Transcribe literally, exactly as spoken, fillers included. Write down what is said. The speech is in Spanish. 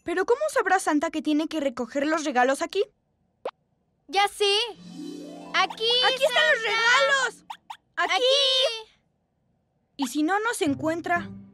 ¿Pero cómo sabrá Santa que tiene que recoger los regalos aquí? ¡Ya sé! ¡Aquí! ¡Aquí están los regalos! ¡Aquí! ¡Aquí! ¿Y si no nos encuentra?